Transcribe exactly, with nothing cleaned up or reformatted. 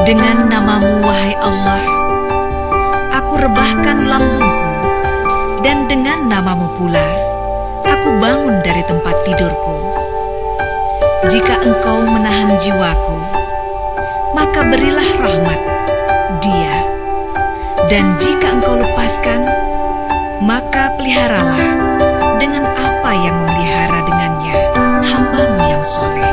Dengan namamu, wahai Allah, aku rebahkan lambungku, dan dengan namamu pula, aku bangun dari tempat tidurku. Jika engkau menahan jiwaku, maka berilah rahmat dia. Dan jika engkau lepaskan, maka peliharalah dengan apa yang memelihara dengannya hamba-Mu yang soleh.